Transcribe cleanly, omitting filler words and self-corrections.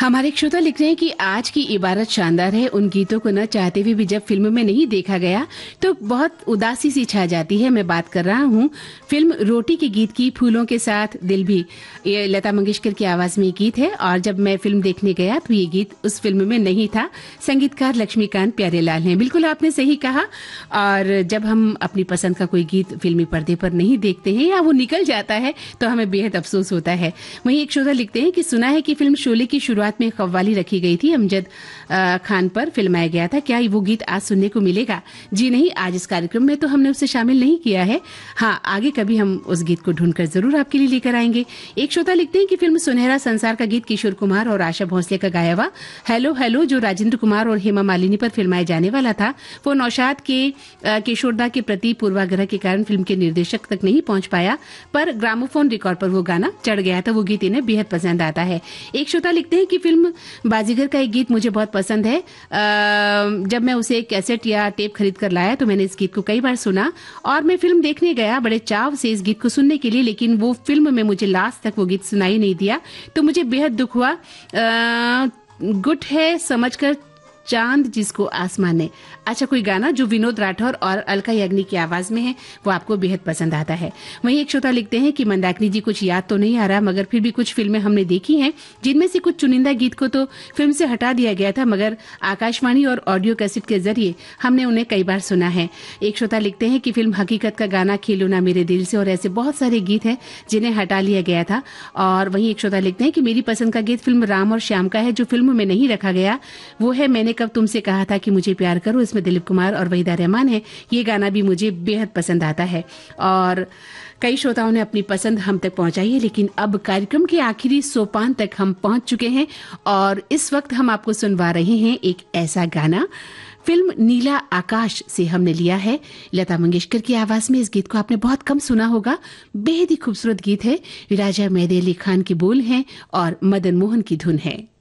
हमारे एक श्रोता लिख रहे हैं कि आज की इबारत शानदार है। उन गीतों को न चाहते हुए भी जब फिल्म में नहीं देखा गया तो बहुत उदासी सी छा जाती है। मैं बात कर रहा हूँ फिल्म रोटी के गीत की, फूलों के साथ दिल भी। ये लता मंगेशकर की आवाज में ये गीत है और जब मैं फिल्म देखने गया तो ये गीत उस फिल्म में नहीं था। संगीतकार लक्ष्मीकांत प्यारेलाल हैं। बिल्कुल आपने सही कहा। और जब हम अपनी पसंद का कोई गीत फिल्मी पर्दे पर नहीं देखते हैं या वो निकल जाता है तो हमें बेहद अफसोस होता है। वहीं एक श्रोता लिखते हैं कि सुना है कि फिल्म शोले की शुरुआत में कव्वाली रखी गई थी, अमजद खान पर फिल्माया गया था। क्या वो गीत आज सुनने को मिलेगा? जी नहीं, आज इस कार्यक्रम में तो हमने उसे शामिल नहीं किया है। हाँ, आगे कभी हम उस गीत को ढूंढकर जरूर आपके लिए लेकर आएंगे। एक श्रोता लिखते हैं कि फिल्म सुनहरा संसार का गीत किशोर कुमार और आशा भोसले का गाया हुआ हेलो हेलो जो राजेंद्र कुमार और हेमा मालिनी पर फिल्माया जाने वाला था, वो नौशाद के किशोरदा के प्रति पूर्वाग्रह के कारण फिल्म के निर्देशक तक नहीं पहुंच पाया, पर ग्रामोफोन रिकॉर्ड पर वो गाना चढ़ गया था। वो गीत इन्हें बेहद पसंद आता है। एक श्रोता लिखते हैं कि फिल्म बाजीगर का एक गीत मुझे बहुत पसंद है। जब मैं उसे कैसेट या टेप खरीद कर लाया तो मैंने इस गीत को कई बार सुना और मैं फिल्म देखने गया बड़े चाव से इस गीत को सुनने के लिए, लेकिन वो फिल्म में मुझे लास्ट तक वो गीत सुनाई नहीं दिया तो मुझे बेहद दुख हुआ। गुट है समझकर चांद जिसको आसमान ने। अच्छा, कोई गाना जो विनोद राठौर और अलका याग्निक की आवाज में है वो आपको बेहद पसंद आता है। वहीं एक श्रोता लिखते हैं कि मंदाकिनी जी कुछ याद तो नहीं आ रहा, मगर फिर भी कुछ फिल्में हमने देखी हैं जिनमें से कुछ चुनिंदा गीत को तो फिल्म से हटा दिया गया था, मगर आकाशवाणी और ऑडियो कैसेट के जरिए हमने उन्हें कई बार सुना है। एक श्रोता लिखते हैं कि फिल्म हकीकत का गाना खेलो ना मेरे दिल से और ऐसे बहुत सारे गीत हैं जिन्हें हटा लिया गया था। और वहीं एक श्रोता लिखते हैं कि मेरी पसंद का गीत फिल्म राम और श्याम का है जो फिल्म में नहीं रखा गया, वो है मैंने कब तुमसे कहा था कि मुझे प्यार करो। इसमें दिलीप कुमार और वहीदा रहमान है। ये गाना भी मुझे बेहद पसंद आता है। और कई श्रोताओं ने अपनी पसंद हम तक पहुंचाई है, लेकिन अब कार्यक्रम के आखिरी सोपान तक हम पहुंच चुके हैं और इस वक्त हम आपको सुनवा रहे हैं एक ऐसा गाना। फिल्म नीला आकाश से हमने लिया है लता मंगेशकर की आवाज में। इस गीत को आपने बहुत कम सुना होगा। बेहद ही खूबसूरत गीत है। राजा मेहदी अली खान के बोल हैं और मदन मोहन की धुन है।